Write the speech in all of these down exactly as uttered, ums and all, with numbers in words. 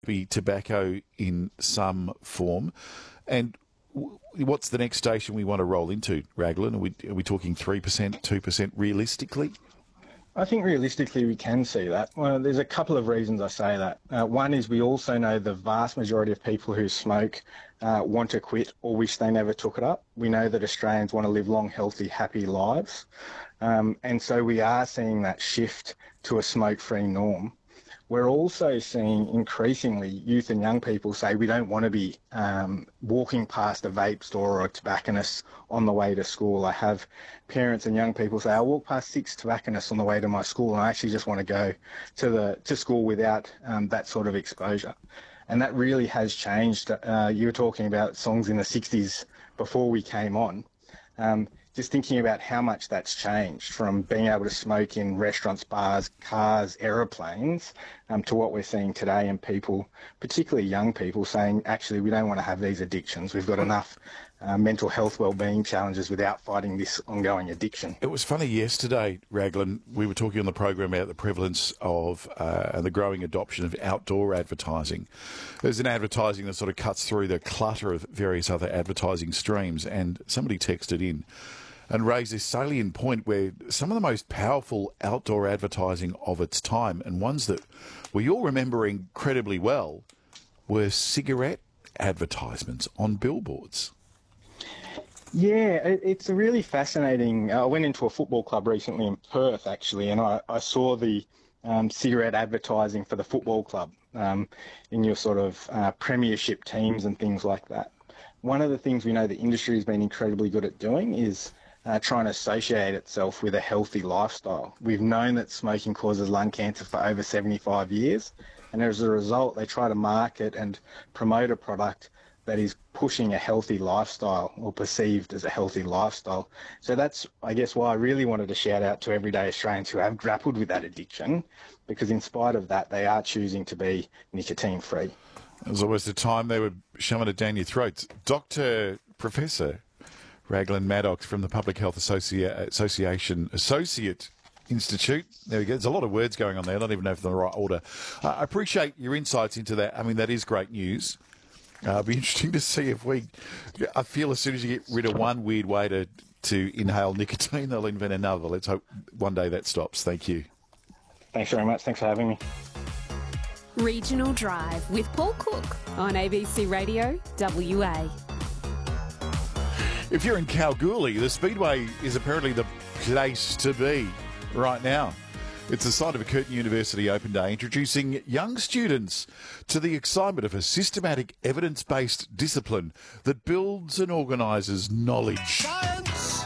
be tobacco in some form. And w- what's the next station we want to roll into, Raglan? Are we, are we talking three percent, two percent realistically? I think realistically we can see that. Well, there's a couple of reasons I say that. Uh, one is we also know the vast majority of people who smoke uh, want to quit or wish they never took it up. We know that Australians want to live long, healthy, happy lives. Um, and so we are seeing that shift to a smoke-free norm. We're also seeing increasingly youth and young people say we don't want to be um, walking past a vape store or a tobacconist on the way to school. I have parents and young people say, I walk past six tobacconists on the way to my school and I actually just want to go to the to school without um, that sort of exposure. And that really has changed. Uh, you were talking about songs in the sixties before we came on. Um, just thinking about how much that's changed from being able to smoke in restaurants, bars, cars, aeroplanes, um, to what we're seeing today, and people, particularly young people, saying, actually, we don't want to have these addictions. We've got enough uh, mental health wellbeing challenges without fighting this ongoing addiction. It was funny yesterday, Raglan, we were talking on the program about the prevalence of uh, and the growing adoption of outdoor advertising. There's an advertising that sort of cuts through the clutter of various other advertising streams, and somebody texted in and raised this salient point where some of the most powerful outdoor advertising of its time, and ones that we all remember incredibly well, were cigarette advertisements on billboards. Yeah, it, it's a really fascinating. I went into a football club recently in Perth, actually, and I, I saw the um, cigarette advertising for the football club um, in your sort of uh, premiership teams and things like that. One of the things we know the industry has been incredibly good at doing is Uh, trying to associate itself with a healthy lifestyle. We've known that smoking causes lung cancer for over seventy-five years, and as a result, they try to market and promote a product that is pushing a healthy lifestyle or perceived as a healthy lifestyle. So that's, I guess, why I really wanted to shout out to everyday Australians who have grappled with that addiction, because in spite of that, they are choosing to be nicotine-free. It was almost a time they were shoving it down your throats. Doctor Professor Raglan Maddox from the Public Health Associa- Association Associate Institute. There we go. There's a lot of words going on there. I don't even know if they're in the right order. Uh, I appreciate your insights into that. I mean, that is great news. Uh, it'll be interesting to see if we... I feel as soon as you get rid of one weird way to, to inhale nicotine, they'll invent another. Let's hope one day that stops. Thank you. Thanks very much. Thanks for having me. Regional Drive with Paul Cook on A B C Radio W A. If you're in Kalgoorlie, the Speedway is apparently the place to be right now. It's the site of a Curtin University Open Day, introducing young students to the excitement of a systematic, evidence-based discipline that builds and organises knowledge. Science!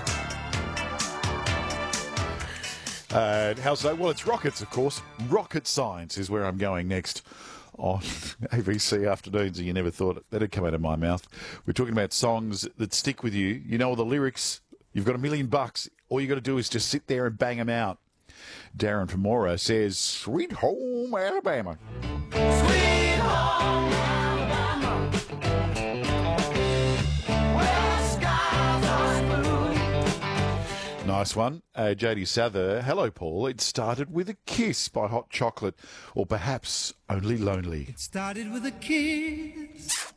Uh, how so? Well, it's rockets, of course. Rocket science is where I'm going next on A B C Afternoons, and you never thought that'd come out of my mouth. We're talking about songs that stick with you. You know all the lyrics. You've got a million bucks. All you got to do is just sit there and bang them out. Darren from Mora says, Sweet Home Alabama. Sweet Home Alabama, where the skies are blue. Nice one. Uh, J D Souther, hello, Paul. It started with a kiss by Hot Chocolate, or perhaps Only Lonely. It started with a kiss.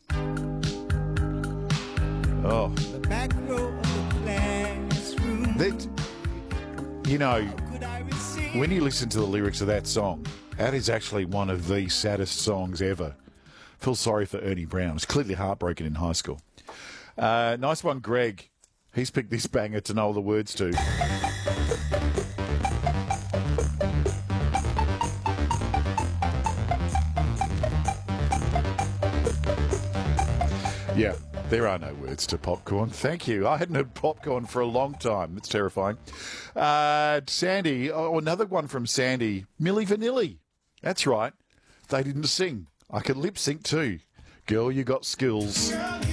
Oh. The back row of the classroom. That, you know, when you listen to the lyrics of that song, that is actually one of the saddest songs ever. Feel sorry for Ernie Brown. He was clearly heartbroken in high school. Uh, nice one, Greg. He's picked this banger to know all the words to. Yeah, there are no words to Popcorn. Thank you. I hadn't heard Popcorn for a long time. It's terrifying. Uh, Sandy, oh, another one from Sandy. Milli Vanilli. That's right. They didn't sing. I can lip sync too. Girl, you got skills.